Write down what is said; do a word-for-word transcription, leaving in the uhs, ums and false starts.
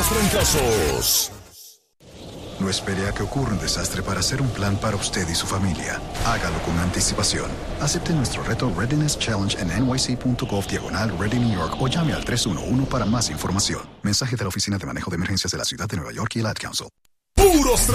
puros fracasos. No espere a que ocurra un desastre para hacer un plan para usted y su familia. Hágalo con anticipación. Acepte nuestro reto Readiness Challenge en N Y C punto gov diagonal Ready New York o llame al tres uno uno para más información. Mensaje de la Oficina de Manejo de Emergencias de la Ciudad de Nueva York y el Ad Council. Puros